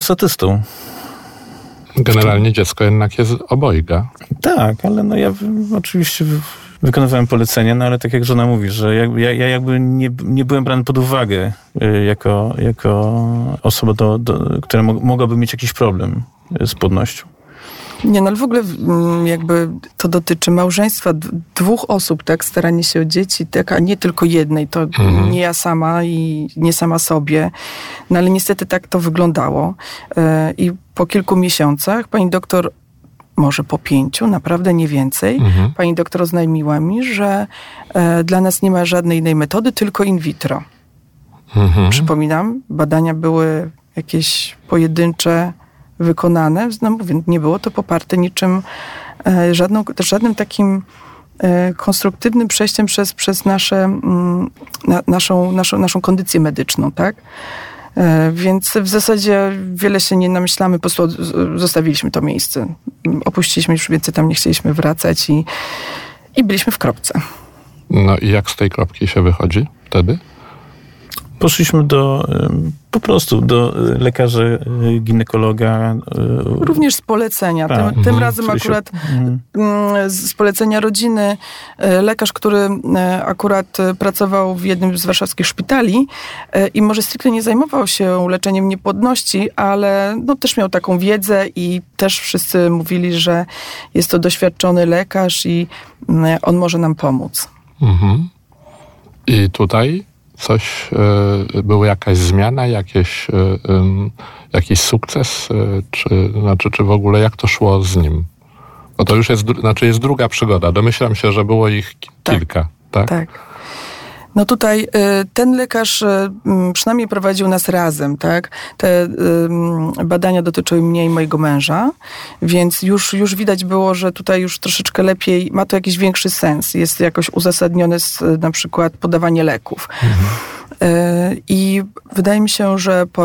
statystą. Generalnie dziecko jednak jest obojga. Tak, ale no ja oczywiście wykonywałem polecenia, no ale tak jak żona mówi, że ja jakby nie byłem brany pod uwagę jako osoba, która mogłaby mieć jakiś problem z płodnością. Nie, no ale w ogóle jakby to dotyczy małżeństwa dwóch osób, tak? Staranie się o dzieci, tak? A nie tylko jednej. To nie ja sama i nie sama sobie. No ale niestety tak to wyglądało. I po kilku miesiącach pani doktor, może po 5, naprawdę nie więcej, pani doktor oznajmiła mi, że dla nas nie ma żadnej innej metody, tylko in vitro. Przypominam, badania były jakieś pojedyncze, wykonane. No mówię, nie było to poparte niczym, żadnym takim konstruktywnym przejściem przez naszą kondycję medyczną, tak? Więc w zasadzie wiele się nie namyślamy, po prostu zostawiliśmy to miejsce. Opuściliśmy, już więcej tam nie chcieliśmy wracać i byliśmy w kropce. No i jak z tej kropki się wychodzi wtedy? Poszliśmy po prostu do lekarza, ginekologa. Również z polecenia. Tym razem akurat z polecenia rodziny. Lekarz, który akurat pracował w jednym z warszawskich szpitali i może stricte nie zajmował się leczeniem niepłodności, ale no, też miał taką wiedzę i też wszyscy mówili, że jest to doświadczony lekarz i on może nam pomóc. I tutaj coś, była jakaś zmiana, jakiś sukces, czy w ogóle jak to szło z nim? Bo to już jest druga przygoda. Domyślam się, że było ich kilka, tak? Tak. No tutaj ten lekarz przynajmniej prowadził nas razem, tak? Te badania dotyczyły mnie i mojego męża, więc już widać było, że tutaj już troszeczkę lepiej, ma to jakiś większy sens. Jest jakoś uzasadnione na przykład podawanie leków. I wydaje mi się, że po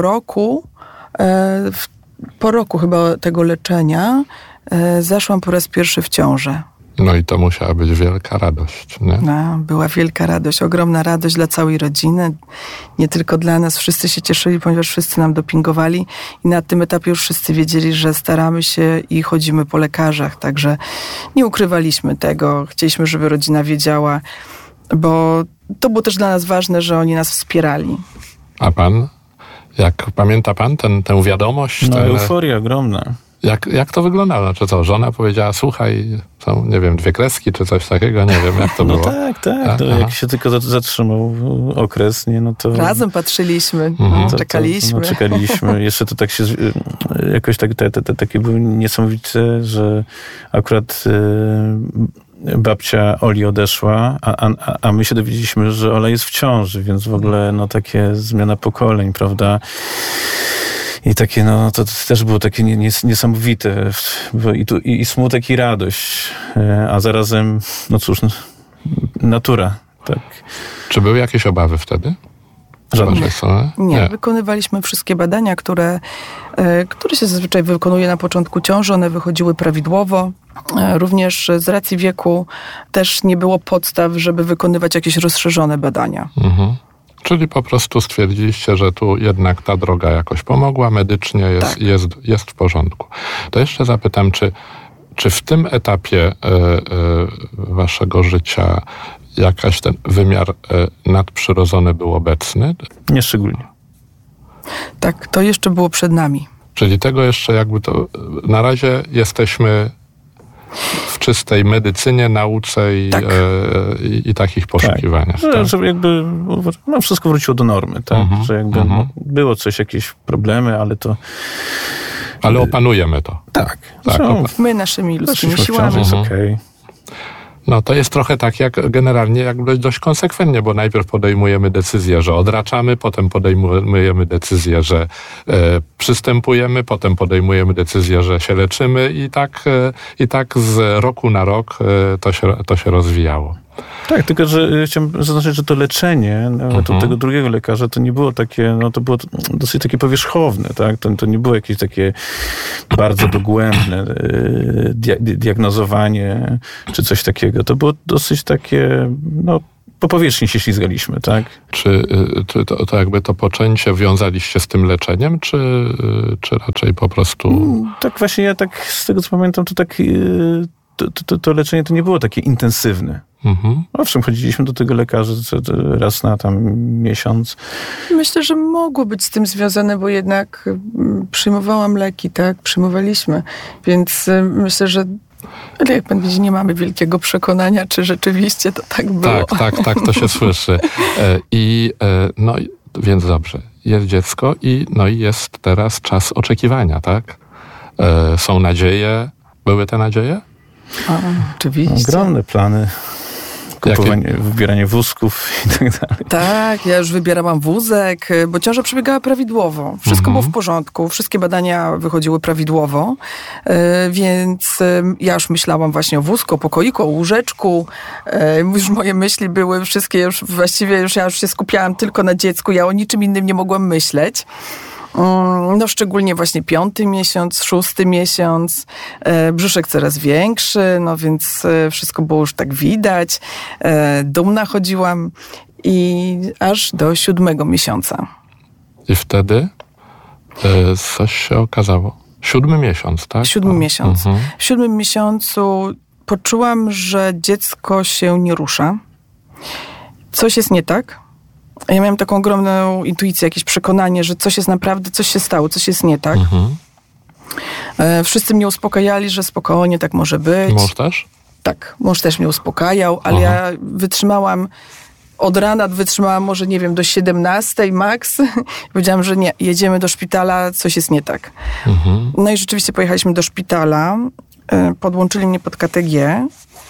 roku chyba tego leczenia zaszłam po raz pierwszy w ciążę. No i to musiała być wielka radość, nie? No, była wielka radość, ogromna radość dla całej rodziny. Nie tylko dla nas. Wszyscy się cieszyli, ponieważ wszyscy nam dopingowali i na tym etapie już wszyscy wiedzieli, że staramy się i chodzimy po lekarzach. Także nie ukrywaliśmy tego. Chcieliśmy, żeby rodzina wiedziała, bo to było też dla nas ważne, że oni nas wspierali. A pan? Pamięta pan tę wiadomość? No, euforia ogromna. Jak to wyglądało? Znaczy co, żona powiedziała, słuchaj, są, nie wiem, 2 kreski czy coś takiego, nie wiem, jak to było. Tak. Jak się tylko zatrzymał okres, nie, no to... Razem patrzyliśmy, czekaliśmy. Czekaliśmy. Jeszcze to tak się jakoś takie były niesamowite, że akurat babcia Oli odeszła, a my się dowiedzieliśmy, że Ola jest w ciąży, więc w ogóle no takie zmiana pokoleń, prawda? I takie, no, to też było takie niesamowite. I smutek, i radość. A zarazem, no cóż, natura. Tak. Czy były jakieś obawy wtedy? Żadne. Nie, wykonywaliśmy wszystkie badania, które się zazwyczaj wykonuje na początku ciąży. One wychodziły prawidłowo. Również z racji wieku też nie było podstaw, żeby wykonywać jakieś rozszerzone badania. Czyli po prostu stwierdziliście, że tu jednak ta droga jakoś pomogła, medycznie jest w porządku. To jeszcze zapytam, czy w tym etapie waszego życia jakaś ten wymiar nadprzyrodzony był obecny? Nie szczególnie. Tak, to jeszcze było przed nami. Czyli tego jeszcze jakby to... Na razie jesteśmy w czystej medycynie, nauce i takich poszukiwaniach. Tak. Że jakby wszystko wróciło do normy, tak? Że jakby było jakieś problemy, ale to... Ale opanujemy to. Tak. My naszymi ludzkimi siłami. Jest okej. No to jest trochę tak jak generalnie jakby dość konsekwentnie, bo najpierw podejmujemy decyzję, że odraczamy, potem podejmujemy decyzję, że przystępujemy, potem podejmujemy decyzję, że się leczymy i tak z roku na rok to się rozwijało. Tak, tylko że chciałem zaznaczyć, że to leczenie tego drugiego lekarza to nie było takie, to było dosyć takie powierzchowne, tak? To nie było jakieś takie bardzo dogłębne diagnozowanie czy coś takiego. To było dosyć takie, po powierzchni się ślizgaliśmy, tak? Czy to jakby to poczęcie wiązaliście z tym leczeniem, czy raczej po prostu... Tak właśnie, ja tak z tego co pamiętam, to tak to leczenie to nie było takie intensywne. Owszem, chodziliśmy do tego lekarza raz na tam miesiąc. Myślę, że mogło być z tym związane, bo jednak przyjmowałam leki, tak? Przyjmowaliśmy. Więc myślę, że ale jak pan widzi, nie mamy wielkiego przekonania, czy rzeczywiście to tak było. Tak, to się słyszy. Więc dobrze, jest dziecko i jest teraz czas oczekiwania, tak? Są nadzieje. Były te nadzieje? Oczywiście. Ogromne plany. Wybieranie wózków i tak dalej. Tak, ja już wybierałam wózek, bo ciąża przebiegała prawidłowo. Wszystko było w porządku, wszystkie badania wychodziły prawidłowo, więc ja już myślałam właśnie o wózku, o pokoiku, o łóżeczku. Już moje myśli były wszystkie, ja już się skupiałam tylko na dziecku, ja o niczym innym nie mogłam myśleć. No szczególnie właśnie 5. miesiąc, 6. miesiąc, brzuszek coraz większy, no więc wszystko było już tak widać. Dumna chodziłam i aż do 7. miesiąca. I wtedy coś się okazało. 7. miesiąc, tak? 7. miesiąc. W 7. miesiącu poczułam, że dziecko się nie rusza. Coś jest nie tak. Ja miałam taką ogromną intuicję, jakieś przekonanie, że coś jest naprawdę, coś się stało, coś jest nie tak. Wszyscy mnie uspokajali, że spokojnie, tak może być. Mąż też? Tak, mąż też mnie uspokajał, ale ja wytrzymałam od rana, może nie wiem, do 17 max. Powiedziałam, że nie, jedziemy do szpitala, coś jest nie tak. No i rzeczywiście pojechaliśmy do szpitala, podłączyli mnie pod KTG.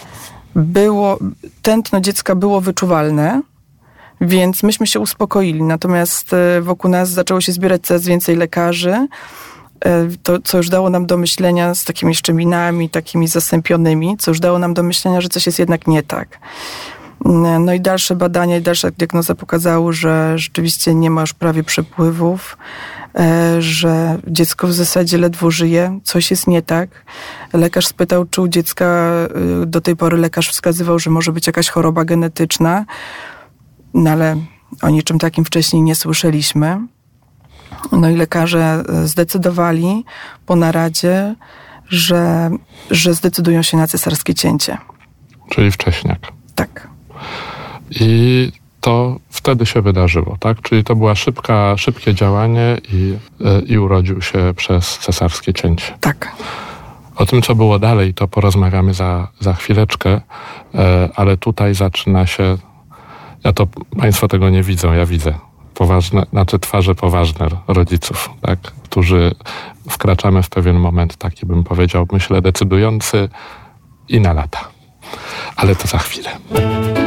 Tętno dziecka było wyczuwalne. Więc myśmy się uspokoili, natomiast wokół nas zaczęło się zbierać coraz więcej lekarzy, to, co już dało nam do myślenia z takimi szczelinami, takimi zasępionymi, co już dało nam do myślenia, że coś jest jednak nie tak. No i dalsze badania i dalsza diagnoza pokazały, że rzeczywiście nie ma już prawie przepływów, że dziecko w zasadzie ledwo żyje, coś jest nie tak. Lekarz spytał, czy u dziecka, do tej pory lekarz wskazywał, że może być jakaś choroba genetyczna, no ale o niczym takim wcześniej nie słyszeliśmy. No i lekarze zdecydowali po naradzie, że zdecydują się na cesarskie cięcie. Czyli wcześniak. Tak. I to wtedy się wydarzyło, tak? Czyli to było szybkie działanie i urodził się przez cesarskie cięcie. Tak. O tym, co było dalej, to porozmawiamy za chwileczkę, ale tutaj zaczyna się... Państwo tego nie widzą, ja widzę. Twarze poważne rodziców, tak? Którzy wkraczamy w pewien moment, taki bym powiedział, myślę, decydujący i na lata. Ale to za chwilę.